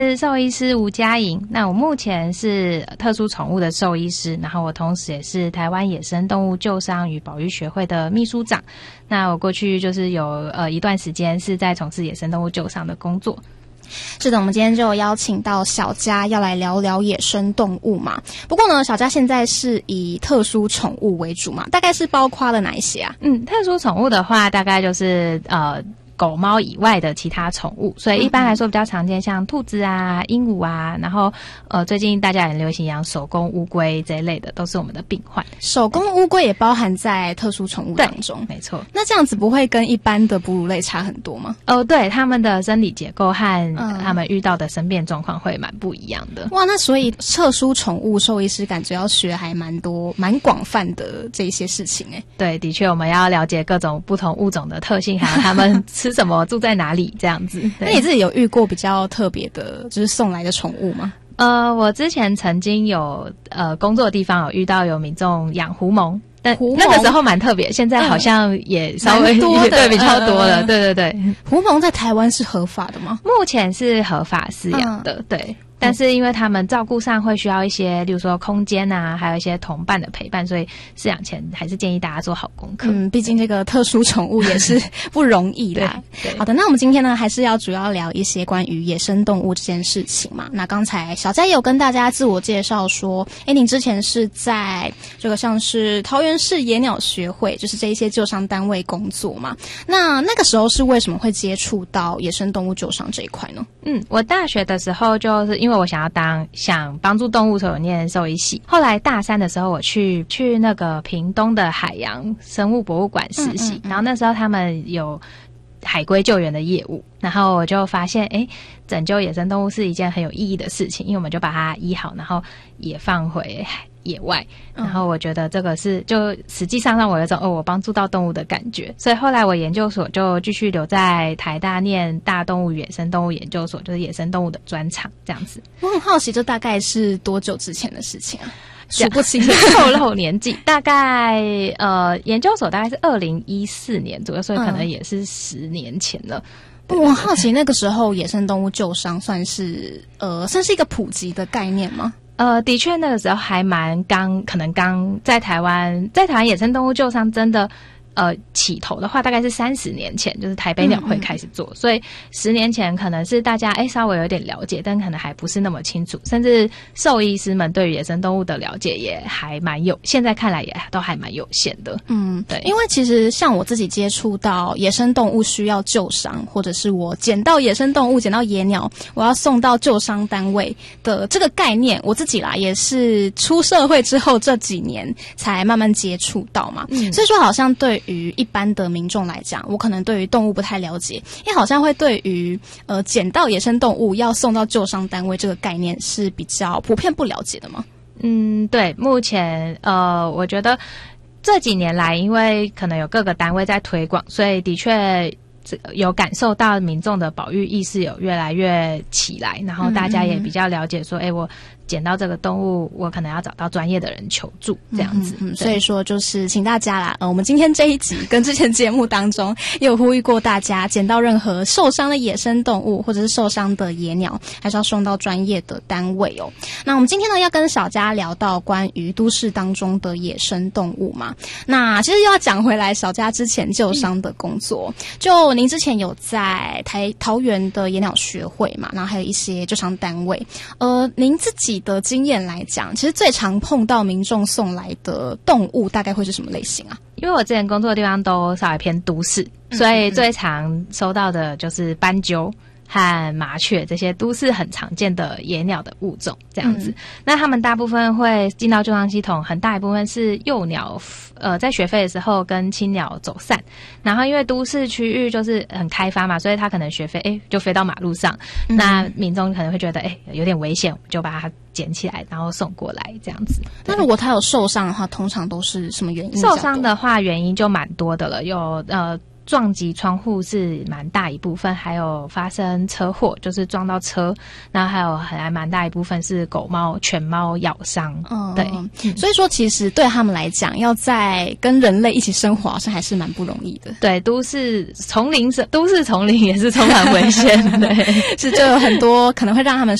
是兽医师吴佳莹。那我目前是特殊宠物的兽医师，然后我同时也是台湾野生动物救伤与保育学会的秘书长。那我过去就是有一段时间是在从事野生动物救伤的工作。 是的，我们今天就邀请到小佳要来聊聊野生动物嘛。不过呢，小佳现在是以特殊宠物为主嘛，大概是包括了哪一些啊？特殊宠物的话，大概就是狗猫以外的其他宠物，所以一般来说比较常见像兔子啊、鹦鹉啊，然后最近大家很流行养手工乌龟这一类的，都是我们的病患。手工乌龟也包含在特殊宠物当中，没错。那这样子不会跟一般的哺乳类差很多吗？对，他们的生理结构和他们遇到的生变状况会蛮不一样的。哇，那所以特殊宠物兽医师感觉要学还蛮多、蛮广泛的这一些事情欸。对，的确，我们要了解各种不同物种的特性，还有他们吃什么、住在哪里这样子。那你自己有遇过比较特别的，就是送来的宠物吗？我之前曾经有工作的地方有遇到有民众养狐獴，但那个时候蛮特别，现在好像也稍微多的对比较多了。对对对，狐獴在台湾是合法的吗？目前是合法饲养的，对。但是因为他们照顾上会需要一些，例如说空间啊，还有一些同伴的陪伴，所以饲养前还是建议大家做好功课。毕竟这个特殊宠物也是不容易啦。对，好的，那我们今天呢，还是要主要聊一些关于野生动物这件事情嘛。那刚才小佳也有跟大家自我介绍说，您之前是在这个像是桃园市野鸟学会，就是这一些救伤单位工作嘛。那个时候是为什么会接触到野生动物救伤这一块呢？我大学的时候就是因为我想帮助动物，所以我念兽医系。后来大三的时候，我去那个屏东的海洋生物博物馆实习，然后那时候他们有海龟救援的业务，然后我就发现，拯救野生动物是一件很有意义的事情，因为我们就把它医好，然后也放回野外，然后我觉得这个是就实际上让我有一种我帮助到动物的感觉，所以后来我研究所就继续留在台大念大动物野生动物研究所，就是野生动物的专长这样子。我很好奇，这大概是多久之前的事情啊？数不清透露年纪，大概研究所大概是2014年左右，所以可能也是10年前了。我好奇那个时候野生动物救伤算是一个普及的概念吗？的确，那个时候还蛮可能刚在台湾野生动物救伤真的起头的话，大概是30年前，就是台北鸟会开始做，所以10年前可能是大家稍微有点了解，但可能还不是那么清楚，甚至兽医师们对于野生动物的了解也还现在看来也都还蛮有限的。对，因为其实像我自己接触到野生动物需要救伤，或者是我捡到野生动物、捡到野鸟，我要送到救伤单位的这个概念，我自己啦也是出社会之后这几年才慢慢接触到嘛。所以说好像对于一般的民众来讲，我可能对于动物不太了解，因为好像会对于捡到野生动物要送到救伤单位这个概念是比较普遍不了解的吗？对，目前我觉得这几年来，因为可能有各个单位在推广，所以的确有感受到民众的保育意识有越来越起来，然后大家也比较了解说，我捡到这个动物，我可能要找到专业的人求助这样子。所以说就是请大家啦，我们今天这一集跟之前节目当中也有呼吁过大家，捡到任何受伤的野生动物或者是受伤的野鸟，还是要送到专业的单位哦。那我们今天呢要跟小佳聊到关于都市当中的野生动物嘛。那其实又要讲回来小佳之前救伤的工作，就您之前有在桃园的野鸟学会嘛，然后还有一些救伤单位，您自己的经验来讲，其实最常碰到民众送来的动物大概会是什么类型啊？因为我之前工作的地方都稍微偏都市，所以最常收到的就是斑鸠和麻雀这些都市很常见的野鸟的物种这样子。那他们大部分会进到救伤系统，很大一部分是幼鸟在学飞的时候跟青鸟走散，然后因为都市区域就是很开发嘛，所以它可能学飞就飞到马路上，那民众可能会觉得有点危险，就把它捡起来然后送过来这样子。那如果它有受伤的话，通常都是什么原因？受伤的话原因就蛮多的了，有撞击窗户是蛮大一部分，还有发生车祸，就是撞到车，然后还有还蛮大一部分是狗猫、犬猫咬伤。对， 所以说其实对他们来讲，要在跟人类一起生活，好像还是蛮不容易的。 对，都市丛林也是充满危险。对， 是就有很多可能会让他们